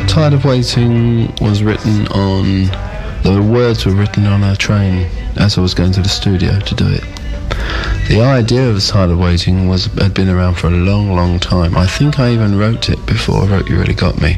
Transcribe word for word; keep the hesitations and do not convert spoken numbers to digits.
Tide of Waiting was written on, the words were written on a train as I was going to the studio to do it. The idea of Tide of Waiting was had been around for a long, long time. I think I even wrote it before I wrote You Really Got Me.